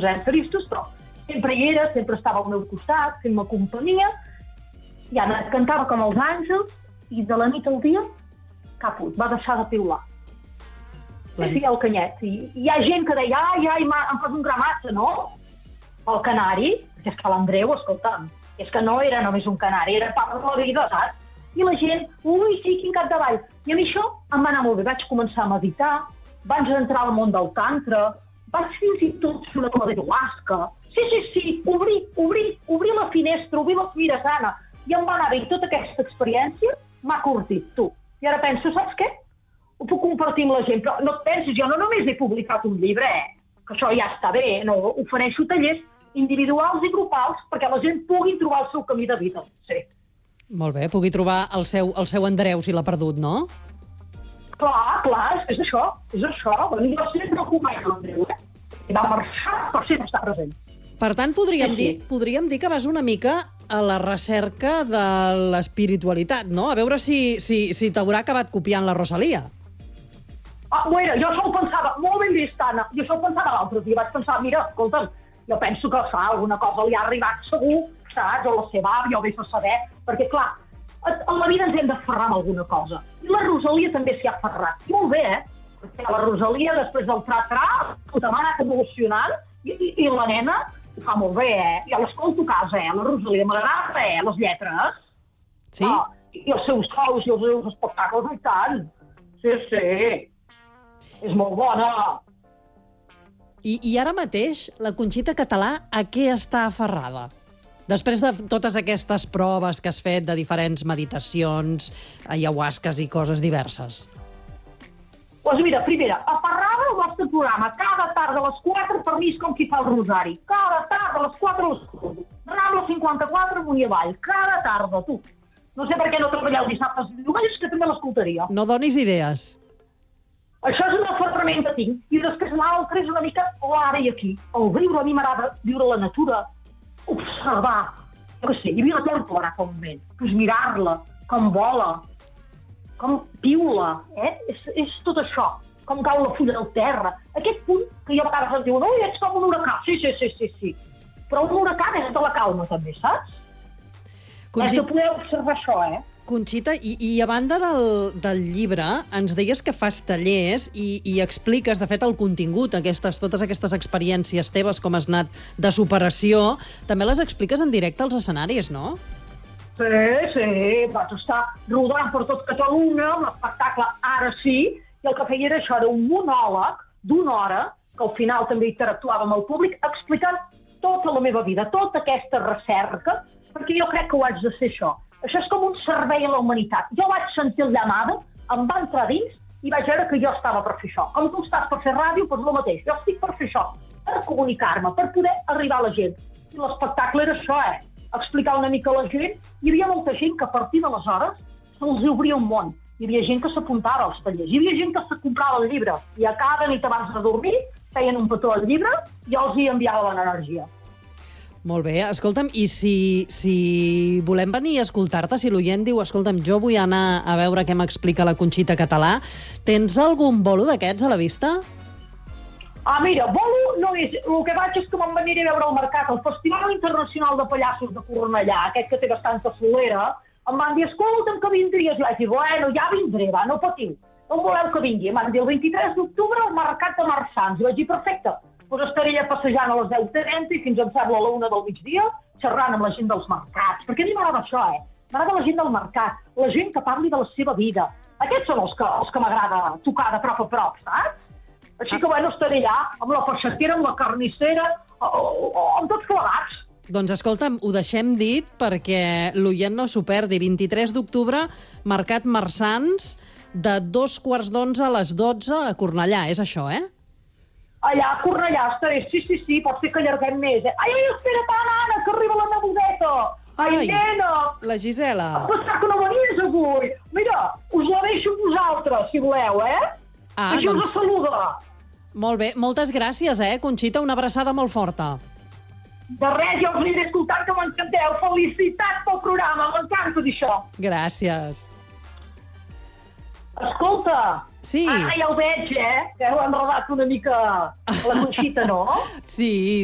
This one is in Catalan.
posem tristos, però sempre hi era, sempre estava al meu costat, fent-me companyia, i Anna cantava com els àngels, i de la nit al dia, caput, va deixar de piular. Sí, el canyet. I hi ha gent que deia, ai, em fas un gramatge, no? El canari, perquè és que l'Andreu, escolta'm, és que no era només un canari, era part de la vida, saps? I la gent, ui, sí, quin cap de ball. I a mi això em va anar molt bé. Vaig començar a meditar, vaig entrar al món del tantra, vaig fins i tot fer una coma d'ayahuasca. Sí, obrir la finestra, obrir la fira sana. I em va anar bé. Tota aquesta experiència m'ha curtit, tu. I ara penso, saps què? Ho puc compartir amb la gent, però no et pensis, jo no només he publicat un llibre, que això ja està bé, no, ofereixo tallers individuals i grupals perquè la gent pugui trobar el seu camí de vida. Sí. Molt bé, pugui trobar el seu Andreu, si l'ha perdut, no? Clar, és això. Bueno, jo sempre ho comento, l'Andreu, I va marxar, però sempre està present. Per tant, podríem dir que vas una mica a la recerca de l'espiritualitat, no? A veure si t'haurà acabat copiant la Rosalia. Bueno, jo això ho pensava, molt ben vist, Anna. Jo això ho pensava l'altre dia. Vaig pensar, mira, escolta'm, jo penso que alguna cosa li ha arribat segur, saps? O la seva àvia, o vés a saber. Perquè, clar, a la vida ens hem d'aferrar amb alguna cosa. I la Rosalia també s'hi ha aferrat. Molt bé, Perquè la Rosalia, després del tra-tra, m'ha anat evolucionant, i la nena ho fa molt bé, Jo l'escolto a casa, La Rosalia m'agrada, les lletres. Sí? I els seus shows i els seus espectacles, i tant. Sí. És molt bona. I ara mateix, la Conxita Català a què està aferrada? Després de totes aquestes proves que has fet de diferents meditacions, ayahuasques i coses diverses. Doncs mira, primera, aferrada al vostre programa. Cada tarda a les 4 per mi és com qui fa el rosari. Cada tarda a les 4 a les... Rambla 54, amunt i avall. Cada tarda, tu. No sé per què no treballeu dissabtes i diumenges, que també l'escoltaria. No donis idees. Això és un aferrament que tinc. I després l'altre és una mica l'ara i aquí. El viure, a mi m'agrada viure la natura, observar. Jo què sé, hi havia la tórtora fa un moment. Doncs mirar-la, com vola, com piula, És tot això. Com cau la fulla del terra. Aquest punt que jo a vegades em diuen, ets com un huracà. Sí. Però un huracà és de la calma, també, saps? Hem de poder observar això, Conxita, i a banda del llibre, ens deies que fas tallers i expliques, de fet, el contingut, totes aquestes experiències teves, com has anat de superació, també les expliques en directe als escenaris, no? Sí, vaig estar rodant per tot Catalunya, amb l'espectacle Ara sí, i el que feia era això, era un monòleg d'una hora, que al final també interactuava amb el públic, explicant tota la meva vida, tota aquesta recerca, perquè jo crec que ho haig de ser això. Això és com un servei a la humanitat. Jo vaig sentir el llamada, em va entrar dins i vaig veure que jo estava per fer això. Com tu estàs per fer ràdio, doncs el mateix. Jo estic per fer això, per comunicar-me, per poder arribar a la gent. I l'espectacle era això, explicar una mica a la gent. Hi havia molta gent que a partir d'aleshores se'ls obria un món. Hi havia gent que s'apuntava als tallers. Hi havia gent que se comprava el llibre. I a cada nit abans de dormir feien un petó al llibre i els hi enviava l'energia. Molt bé, escolta'm, i si volem venir a escoltar-te, si l'oient diu, escolta'm, jo vull anar a veure què m'explica la Conxita Català, tens algun bolo d'aquests a la vista? Mira, bolo no és... El que vaig és que me'n veniré a veure al mercat, el Festival Internacional de Pallassos de Cornellà, aquest que té bastanta solera, em van dir, escolta'm, que vindries. I vaig dir, bueno, ja vindré, va, no patiu. On voleu que vingui? Em van dir, el 23 d'octubre al Mercat de Marsans. I vaig dir, perfecte. Doncs estaré allà passejant a les 10:30 i fins em sembla a la 1 del migdia, xerrant amb la gent dels mercats. Perquè a mi m'agrada això, M'agrada la gent del mercat, la gent que parli de la seva vida. Aquests són els que m'agrada tocar de prop a prop, saps? Així que, bueno, estaré allà amb la peixatera, amb la carnissera, o amb tots plegats. Doncs escolta'm, ho deixem dit perquè l'oient no s'ho perdi. 23 d'octubre, Mercat Marsans, de 2:45 a les 12 a Cornellà. És això, Allà a Cornellà estaré, sí, pot ser que allarguem més. Ai, espera't, Anna, que arriba la nebudeta! Ai, nena! La Gisela. Em pensava que no venies avui. Mira, us la deixo amb vosaltres, si voleu, Així us saluda. Molt bé, moltes gràcies, Conxita, una abraçada molt forta. De res, ja us aniré escoltant, que m'encanteu. Felicitats pel programa, m'encanta dir això. Gràcies. Escolta, sí. Ja ho veig, que heu enredat una mica la Conxita, no? Sí,